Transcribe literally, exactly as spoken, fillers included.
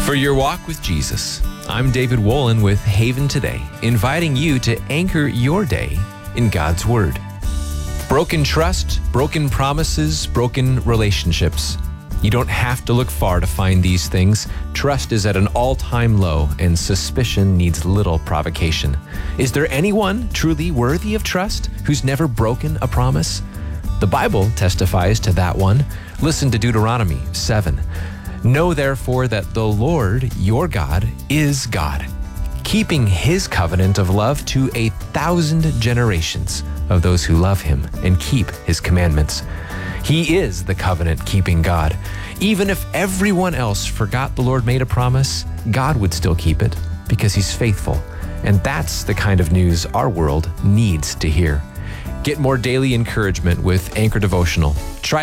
For your walk with Jesus, I'm David Wolin with Haven Today, inviting you to anchor your day in God's Word. Broken trust, broken promises, broken relationships. You don't have to look far to find these things. Trust is at an all-time low, and suspicion needs little provocation. Is there anyone truly worthy of trust who's never broken a promise? The Bible testifies to that one. Listen to Deuteronomy seven. Know therefore that the Lord your God is God, keeping his covenant of love to a thousand generations of those who love him and keep his commandments. He is the covenant-keeping God. Even if everyone else forgot the Lord made a promise, God would still keep it because he's faithful. And that's the kind of news our world needs to hear. Get more daily encouragement with Anchor Devotional. Try